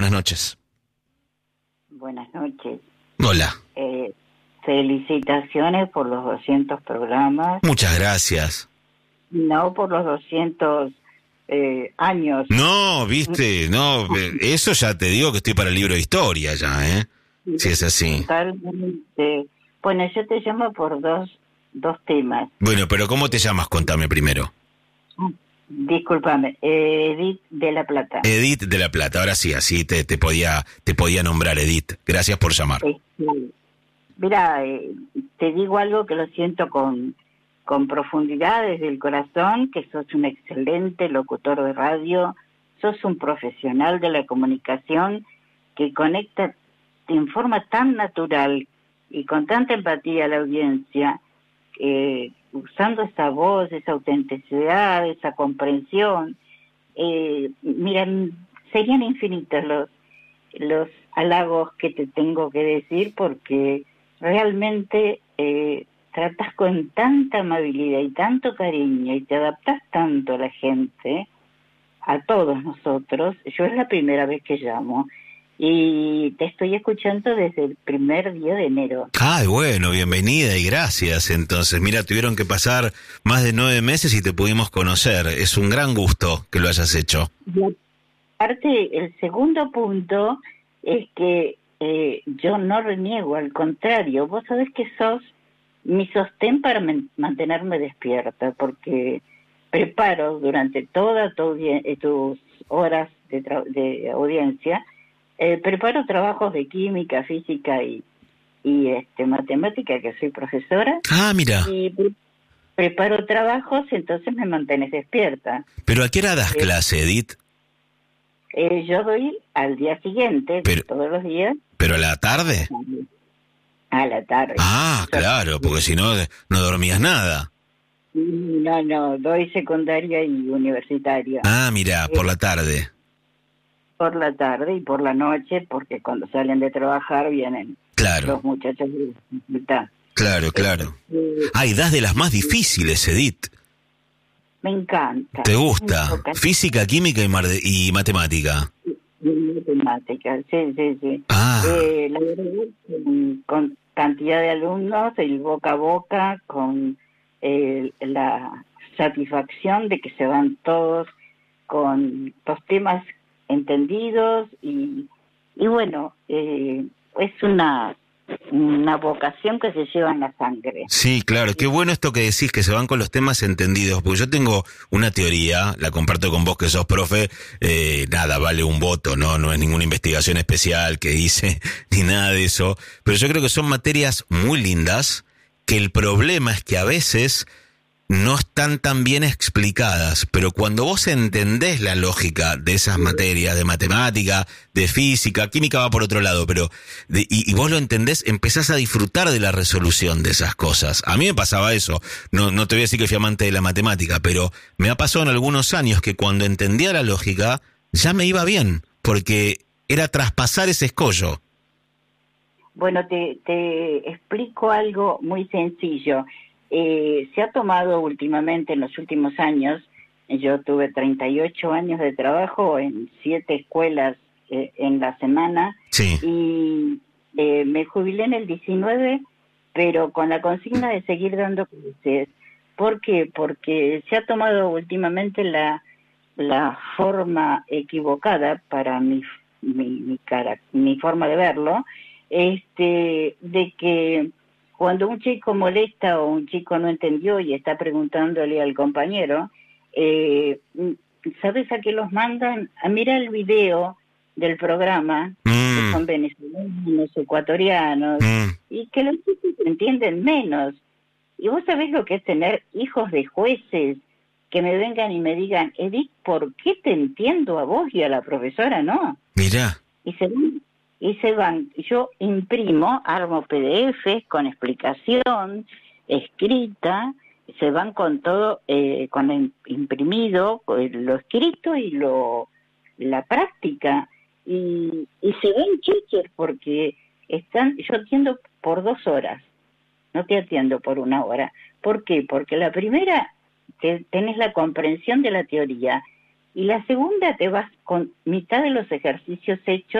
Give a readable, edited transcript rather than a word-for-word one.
Buenas noches. Buenas noches. Hola. Felicitaciones por los 200 programas. Muchas gracias. No por los 200 años. No, viste, no, eso ya te digo que estoy para el libro de historia ya, ¿eh? Si es así. Totalmente. Bueno, yo te llamo por dos temas. Bueno, pero ¿cómo te llamas? Contame primero. Discúlpame, Edith de la Plata. Edith de la Plata, ahora sí, así te podía nombrar, Edith. Gracias por llamar. Mira, te digo algo que lo siento con profundidad desde el corazón, que sos un excelente locutor de radio, sos un profesional de la comunicación que conecta en forma tan natural y con tanta empatía a la audiencia, usando esa voz, esa autenticidad, esa comprensión. Miren, serían infinitos los halagos que te tengo que decir, porque realmente tratas con tanta amabilidad y tanto cariño y te adaptas tanto a la gente, a todos nosotros. Yo es la primera vez que llamo y te estoy escuchando desde el primer día de enero. Ay, bueno, bienvenida y gracias. Entonces, mira, tuvieron que pasar más de 9 meses y te pudimos conocer. Es un gran gusto que lo hayas hecho. Y aparte, el segundo punto es que yo no reniego, al contrario, vos sabés que sos mi sostén para mantenerme despierta, porque preparo durante todas tus horas de audiencia, preparo trabajos de química, física y matemática, que soy profesora. Ah, mira. Y preparo trabajos, entonces me mantienes despierta. ¿Pero a qué hora das clase, Edith? Yo doy al día siguiente, todos los días. ¿Pero a la tarde? A la tarde. Ah, claro, porque si no, no dormías nada. No, doy secundaria y universitaria. Ah, mira, por la tarde. Por la tarde y por la noche, porque cuando salen de trabajar vienen los muchachos de la facultad. Claro. Ay, das de las más difíciles, Edith. Me encanta. ¿Te gusta? Física, química y matemática. Y matemática, sí. Ah. La verdad, con cantidad de alumnos, el boca a boca, con la satisfacción de que se van todos con los temas entendidos y bueno, es una vocación que se lleva en la sangre. Sí, claro, qué bueno esto que decís, que se van con los temas entendidos, porque yo tengo una teoría, la comparto con vos que sos profe, nada, vale un voto, no es ninguna investigación especial que hice, ni nada de eso, pero yo creo que son materias muy lindas, que el problema es que a veces no están tan bien explicadas, pero cuando vos entendés la lógica de esas materias, de matemática, de física, química va por otro lado, pero y vos lo entendés, empezás a disfrutar de la resolución de esas cosas. A mí me pasaba eso, no te voy a decir que fui amante de la matemática, pero me ha pasado en algunos años que cuando entendía la lógica, ya me iba bien, porque era traspasar ese escollo. Bueno, te explico algo muy sencillo. Se ha tomado últimamente, en los últimos años, yo tuve 38 años de trabajo en 7 escuelas en la semana. Sí. Y me jubilé en el 19, pero con la consigna de seguir dando clases. ¿Por qué? Porque se ha tomado últimamente la forma equivocada para mi forma de verlo, de que cuando un chico molesta o un chico no entendió y está preguntándole al compañero, ¿sabes a qué los mandan? A mirar el video del programa, que son venezolanos, ecuatorianos, y que los chicos entienden menos. Y vos sabés lo que es tener hijos de jueces que me vengan y me digan, Edith, ¿por qué te entiendo a vos y a la profesora no? Mirá. Y se van, yo imprimo, armo PDFs con explicación escrita, se van con todo, con imprimido, lo escrito y la práctica, y se ven chiches porque yo atiendo por 2 horas, no te atiendo por 1 hora. ¿Por qué? Porque la primera, tenés la comprensión de la teoría, y la segunda te vas con mitad de los ejercicios hechos